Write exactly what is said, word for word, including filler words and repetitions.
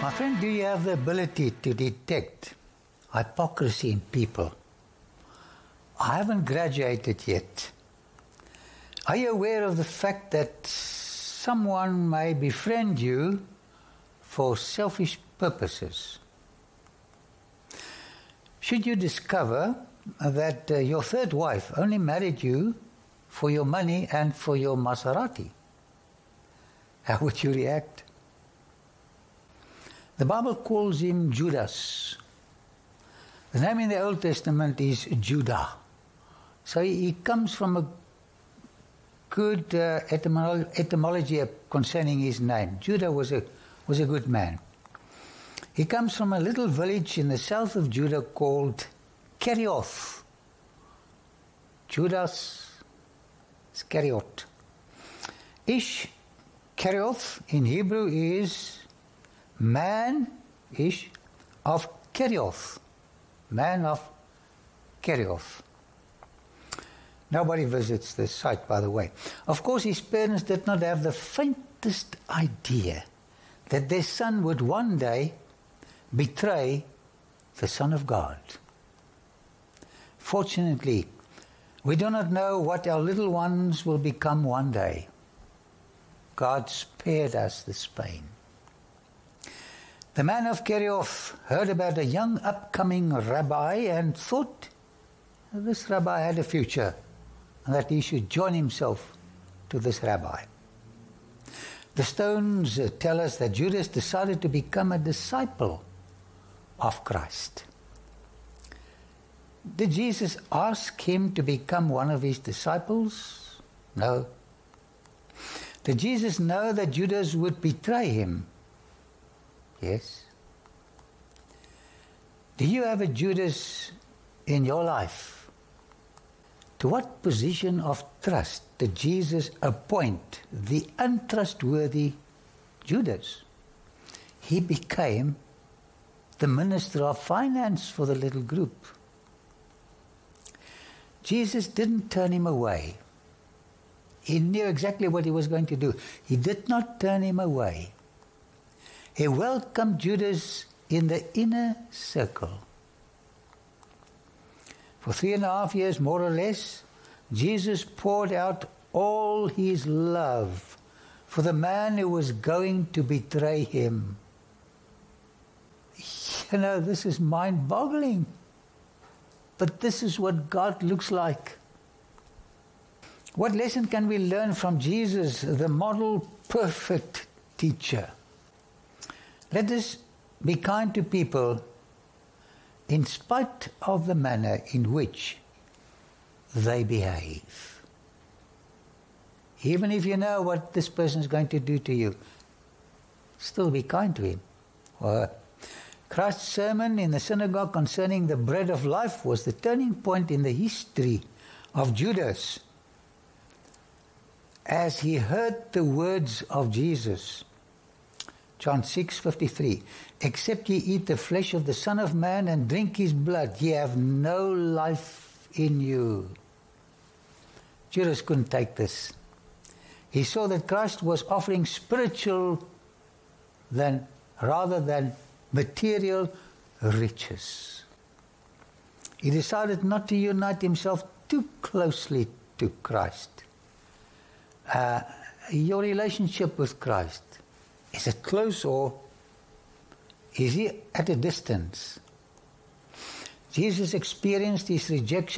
My friend, do you have the ability to detect hypocrisy in people? I haven't graduated yet. Are you aware of the fact that someone may befriend you for selfish purposes? Should you discover that uh, your third wife only married you for your money and for your Maserati, how would you react? The Bible calls him Judas. The name in the Old Testament is Judah. So he comes from a good uh, etymolo- etymology concerning his name. Judah was a, was a good man. He comes from a little village in the south of Judah called Kerioth. Judas Iscariot. Ish Kerioth in Hebrew is man, Ish, of Kerioth. Man of Kerioth. Nobody visits this site, by the way. Of course, his parents did not have the faintest idea that their son would one day betray the Son of God. Fortunately, we do not know what our little ones will become one day. God spared us this pain. The man of Kerioth heard about a young upcoming rabbi and thought this rabbi had a future and that he should join himself to this rabbi. The stones tell us that Judas decided to become a disciple of Christ. Did Jesus ask him to become one of his disciples? No. Did Jesus know that Judas would betray him? Yes. Do you have a Judas in your life? To what position of trust did Jesus appoint the untrustworthy Judas? He became the minister of finance for the little group. Jesus didn't turn him away. He knew exactly what he was going to do. He did not turn him away. He welcomed Judas in the inner circle. For three and a half years, more or less, Jesus poured out all his love for the man who was going to betray him. You know, this is mind-boggling. But this is what God looks like. What lesson can we learn from Jesus, the model perfect teacher? Let us be kind to people in spite of the manner in which they behave. Even if you know what this person is going to do to you, still be kind to him. Or Christ's sermon in the synagogue concerning the bread of life was the turning point in the history of Judas. As he heard the words of Jesus, John six fifty-three, except ye eat the flesh of the Son of Man and drink his blood, ye have no life in you. Judas couldn't take this. He saw that Christ was offering spiritual than, rather than material riches. He decided not to unite himself too closely to Christ. Uh, your relationship with Christ, is it close or is he at a distance? Jesus experienced his rejection